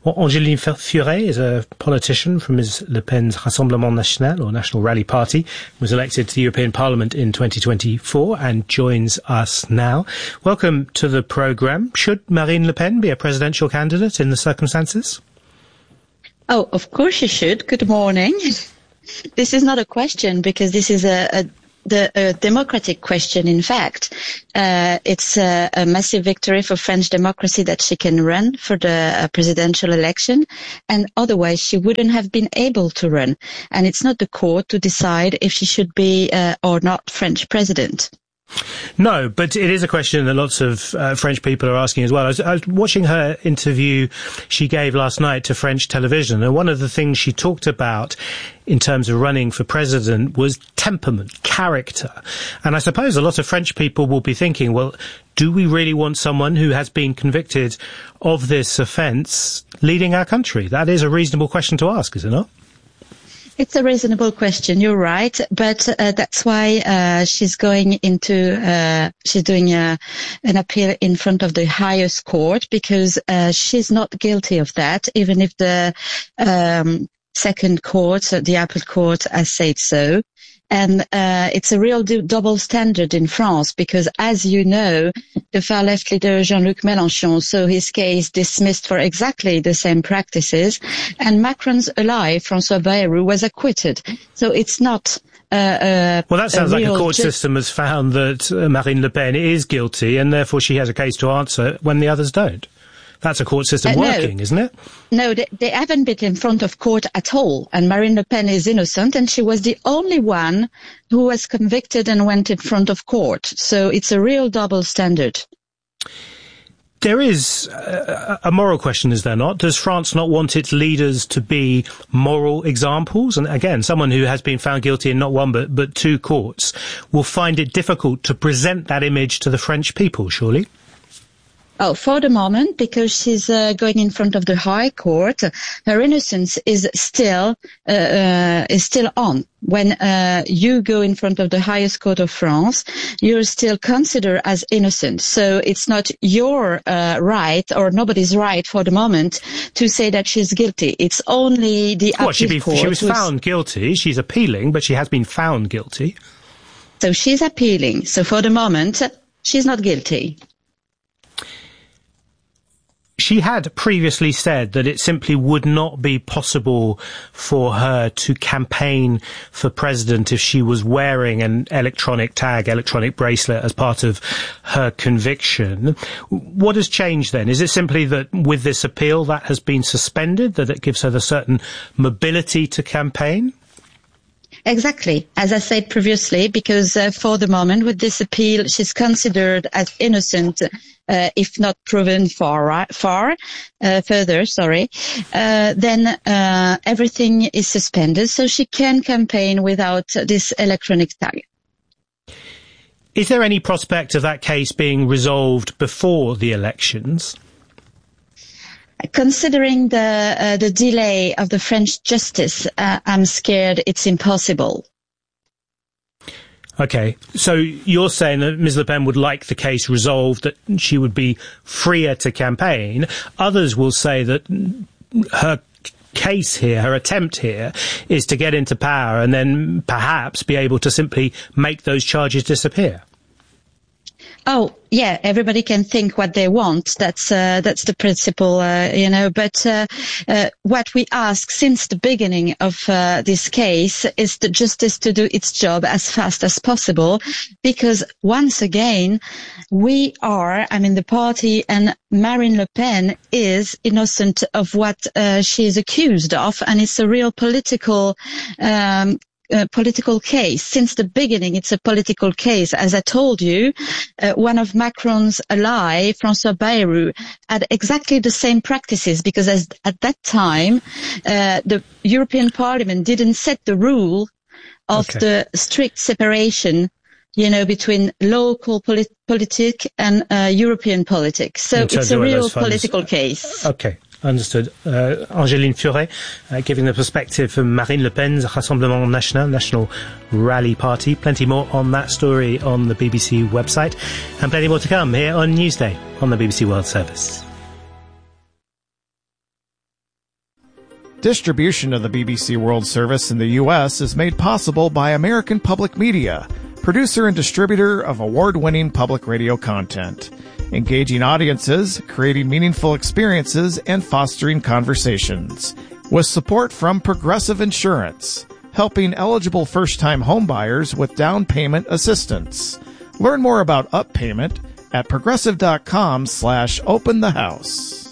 Angéline Furet is a politician from Miz Le Pen's Rassemblement National, or National Rally Party, was elected to the European Parliament in twenty twenty-four and joins us now. Welcome to the programme. Should Marine Le Pen be a presidential candidate in the circumstances? Oh, of course she should. Good morning. This is not a question because this is a, a the a democratic question. In fact, uh, it's a, a massive victory for French democracy that she can run for the uh, presidential election, and otherwise she wouldn't have been able to run. And it's not the court to decide if she should be uh, or not French president. No, but it is a question that lots of uh, French people are asking as well. I was, I was watching her interview she gave last night to French television, and one of the things she talked about in terms of running for president was temperament, character. And I suppose a lot of French people will be thinking, well, do we really want someone who has been convicted of this offence leading our country? That is a reasonable question to ask, is it not? It's a reasonable question. You're right, but uh, that's why uh, she's going into uh, she's doing a, an appeal in front of the highest court, because uh, she's not guilty of that, even if the um, second court, the appellate court, has said so. And uh, it's a real do- double standard in France, because, as you know, the far-left leader Jean-Luc Mélenchon saw his case dismissed for exactly the same practices, and Macron's ally, François Bayrou, was acquitted. So it's not uh, uh, well, that sounds a like a court ju- system has found that uh, Marine Le Pen is guilty, and therefore she has a case to answer when the others don't. That's a court system Uh, no. working, isn't it? No, they, they haven't been in front of court at all, and Marine Le Pen is innocent, and she was the only one who was convicted and went in front of court. So it's a real double standard. There is a, a moral question, is there not? Does France not want its leaders to be moral examples? And again, someone who has been found guilty in not one but, but two courts will find it difficult to present that image to the French people, surely? Oh, for the moment, because she's uh, going in front of the High Court, her innocence is still uh, uh, is still on. When uh, you go in front of the highest court of France, you're still considered as innocent. So it's not your uh, right, or nobody's right for the moment, to say that she's guilty. It's only the Well, she, be, court. she was found guilty. She's appealing, but she has been found guilty. So she's appealing. So for the moment, she's not guilty. She had previously said that it simply would not be possible for her to campaign for president if she was wearing an electronic tag, electronic bracelet as part of her conviction. What has changed then? Is it simply that with this appeal that has been suspended, that it gives her the certain mobility to campaign? Exactly, as I said previously, because uh, for the moment with this appeal, she's considered as innocent, uh, if not proven far, far uh, further. Sorry, uh, then uh, everything is suspended, so she can campaign without this electronic tag. Is there any prospect of that case being resolved before the elections? Considering the uh, the delay of the French justice, uh, I'm scared it's impossible. Okay, so you're saying that Miz Le Pen would like the case resolved, that she would be freer to campaign. Others will say that her case here, her attempt here, is to get into power and then perhaps be able to simply make those charges disappear. Oh, yeah, everybody can think what they want. That's uh, that's the principle, uh, you know. But uh, uh, what we ask since the beginning of uh, this case is the justice to do its job as fast as possible, because once again, we are, I mean, the party, and Marine Le Pen is innocent of what uh, she is accused of, and it's a real political um Uh, political case. Since the beginning, it's a political case. As I told you, uh, one of Macron's ally, François Bayrou, had exactly the same practices, because as, at that time, uh, the European Parliament didn't set the rule of Okay. the strict separation, you know, between local polit- politic and uh, European politics. So In terms it's a of where real those funds- political case. Okay. Understood. Uh, Angéline Furet, uh, giving the perspective from Marine Le Pen's Rassemblement National, National Rally Party. Plenty more on that story on the B B C website, and plenty more to come here on Newsday on the B B C World Service. Distribution of the B B C World Service in the U S is made possible by American Public Media, producer and distributor of award-winning public radio content. Engaging audiences, creating meaningful experiences, and fostering conversations. With support from Progressive Insurance, helping eligible first-time homebuyers with down payment assistance. Learn more about Up Payment at progressive.com slash open the house.